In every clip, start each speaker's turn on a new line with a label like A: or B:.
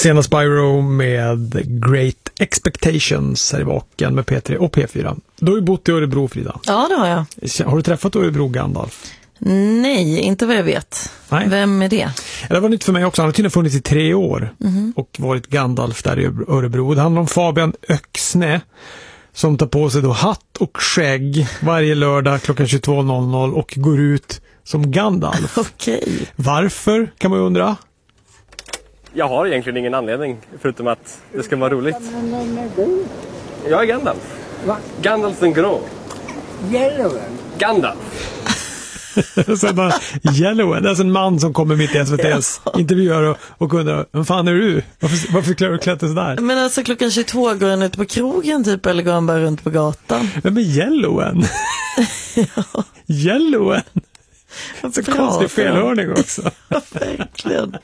A: Sena Spyro med Great Expectations här i Vaken med P3 och P4. Du har ju bott i Örebro, Frida.
B: Ja, det har jag.
A: Har du träffat Örebro Gandalf?
B: Nej, inte vad jag vet.
A: Nej.
B: Vem är det?
A: Det var nytt för mig också. Han har tydligen funnits i 3 år och varit Gandalf där i Örebro. Det handlar om Fabian Öxne som tar på sig då hatt och skägg varje lördag klockan 22.00 och går ut som Gandalf.
B: Okej.
A: Varför, kan man ju undra?
C: Jag har egentligen ingen anledning förutom att det ska vara roligt. Jag är Gandalf.
D: Va?
C: Gandalf den grå.
D: Yellowen?
C: Gandalf.
A: Så bara, Yellowen, det är alltså en man som kommer mitt i SVT:s intervjuer och undrar, vad fan är du? Varför klär du klätt sådär?
B: Men alltså klockan 22 går han ut på krogen typ, eller går han bara runt på gatan?
A: Men Yellowen?
B: Ja.
A: Yellowen? Så konstig felhörning också.
B: Ja, verkligen.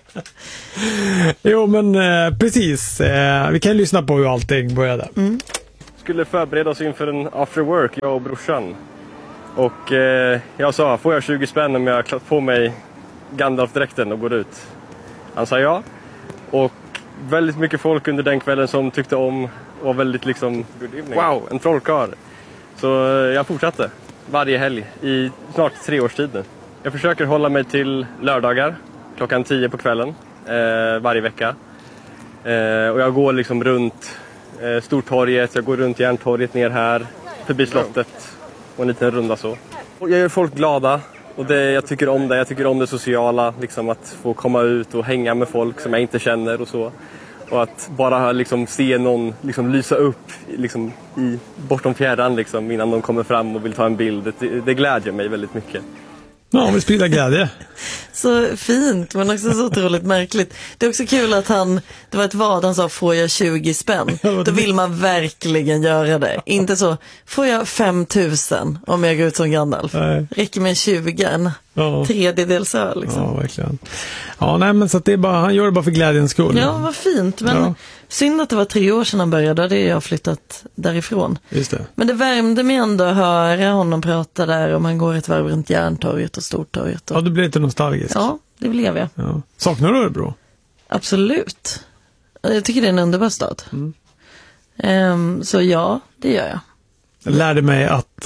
A: Jo, men precis. Vi kan lyssna på hur allting började.
C: Skulle förbereda oss inför en after work, jag och brorsan. Och jag sa, får jag 20 spänn om jag klart på mig Gandalf-dräkten och går ut? Han sa ja. Och väldigt mycket folk under den kvällen som tyckte om, var väldigt liksom, wow, en trollkarl. Så jag fortsatte varje helg i snart 3 års tid nu. Jag försöker hålla mig till lördagar klockan 10 på kvällen varje vecka. Och jag går liksom runt Stortorget, jag går runt Järntorget ner här, förbi slottet och en liten runda så. Och jag gör folk glada och jag tycker om det. Jag tycker om det sociala, liksom att få komma ut och hänga med folk som jag inte känner och så. Och att bara liksom se någon liksom lysa upp liksom bortom fjärran liksom, innan de kommer fram och vill ta en bild. Det glädjer mig väldigt mycket.
A: Ja, vi sprider glädje.
B: Så fint, men också så otroligt märkligt. Det är också kul att det var ett vad han sa, får jag 20 spänn? Då vill man verkligen göra det. Inte så, får jag 5 000 om jag går ut som Gandalf?
A: Nej.
B: Räcker med 20, tredjedels öl liksom.
A: Ja, verkligen. Ja, nej, men så att det är bara, han gör det bara för glädjens skull.
B: Ja, vad fint. Men synd att det var 3 år sedan han började. Det är jag flyttat därifrån.
A: Just det.
B: Men det värmde mig ändå att höra honom prata där om han går ett varv runt Järntorget och Stortorget.
A: Ja, du blir lite nostalgisk.
B: Ja, det blev jag.
A: Ja. Saknar du Örebro?
B: Absolut. Jag tycker det är en underbar stad. Så ja, det gör jag.
A: Jag lärde mig att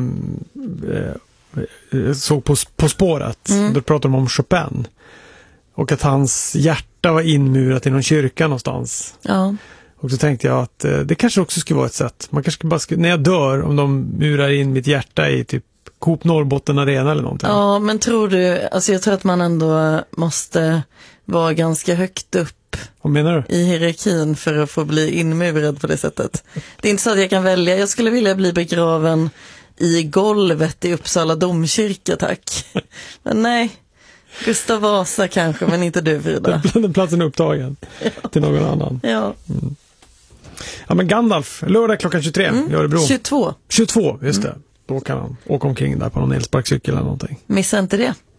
A: såg på spåret. Då pratade de om Chopin. Och att hans hjärta var inmurat i någon kyrka någonstans.
B: Ja.
A: Och så tänkte jag att det kanske också skulle vara ett sätt. Man kanske bara när jag dör, om de murar in mitt hjärta i typ Coop Norrbotten Arena eller någonting.
B: Ja, men tror du, alltså jag tror att man ändå måste vara ganska högt upp.
A: Vad menar du?
B: I hierarkin för att få bli inmurad på det sättet. Det är inte så att jag kan välja. Jag skulle vilja bli begraven i golvet i Uppsala domkyrka, tack. Men nej, Gustav Vasa kanske, men inte du, Frida.
A: Den platsen är upptagen till någon annan.
B: Ja.
A: Ja, men Gandalf, lördag klockan 23 i Örebro.
B: 22.
A: 22, just det. Då kan han åka omkring där på någon elsparkcykel eller någonting.
B: Missa inte det.